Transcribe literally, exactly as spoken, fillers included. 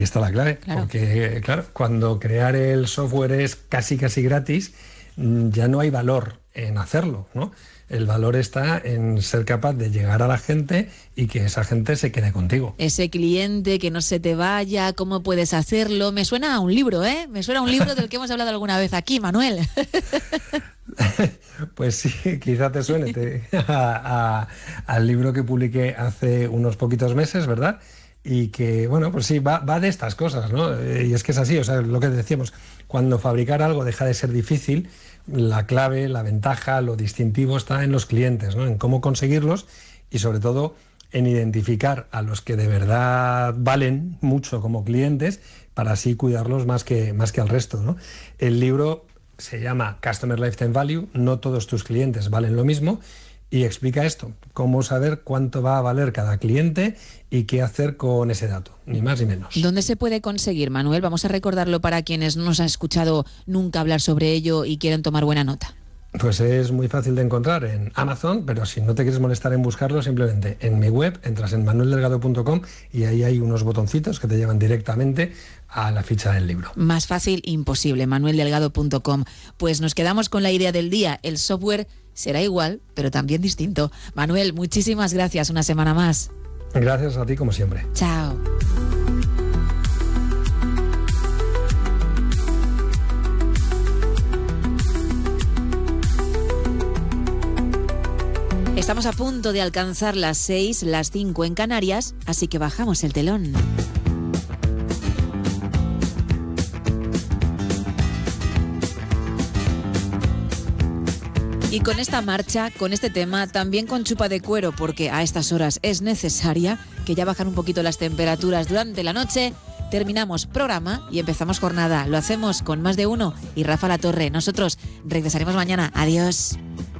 está la clave, Claro. porque claro, cuando crear el software es casi casi gratis, ya no hay valor en hacerlo, ¿no? El valor está en ser capaz de llegar a la gente y que esa gente se quede contigo. Ese cliente que no se te vaya, ¿cómo puedes hacerlo? Me suena a un libro, ¿eh? Me suena a un libro del que hemos hablado alguna vez aquí, Manuel. Pues sí, quizá te suene te, a, a, al libro que publiqué hace unos poquitos meses, ¿verdad? Y que, bueno, pues sí, va, va de estas cosas, ¿no? Y es que es así, o sea, lo que decíamos, cuando fabricar algo deja de ser difícil, la clave, la ventaja, lo distintivo está en los clientes, ¿no? En cómo conseguirlos y sobre todo en identificar a los que de verdad valen mucho como clientes para así cuidarlos más que, más que al resto, ¿no? El libro se llama Customer Lifetime Value, no todos tus clientes valen lo mismo, y explica esto, cómo saber cuánto va a valer cada cliente y qué hacer con ese dato, ni más ni menos. ¿Dónde se puede conseguir, Manuel? Vamos a recordarlo para quienes no nos han escuchado nunca hablar sobre ello y quieren tomar buena nota. Pues es muy fácil de encontrar en Amazon, pero si no te quieres molestar en buscarlo, simplemente en mi web entras en manuel delgado punto com y ahí hay unos botoncitos que te llevan directamente a la ficha del libro. Más fácil imposible, manuel delgado punto com. Pues nos quedamos con la idea del día, el software será igual, pero también distinto. Manuel, muchísimas gracias, una semana más. Gracias a ti como siempre. Chao. Estamos a punto de alcanzar las seis, las cinco en Canarias, así que bajamos el telón. Y con esta marcha, con este tema, también con chupa de cuero, porque a estas horas es necesaria que ya bajan un poquito las temperaturas durante la noche, terminamos programa y empezamos jornada. Lo hacemos con Más de Uno y Rafa La Torre. Nosotros regresaremos mañana. Adiós.